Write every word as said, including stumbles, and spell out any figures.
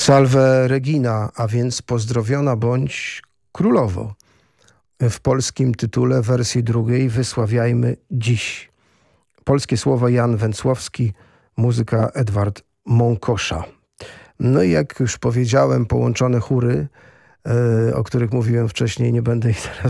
Salve Regina, a więc pozdrowiona bądź królowo. W polskim tytule wersji drugiej wysławiajmy dziś. Polskie słowa Jan Węcłowski, muzyka Edward Mąkosza. No i jak już powiedziałem, połączone chóry, o których mówiłem wcześniej, nie będę ich teraz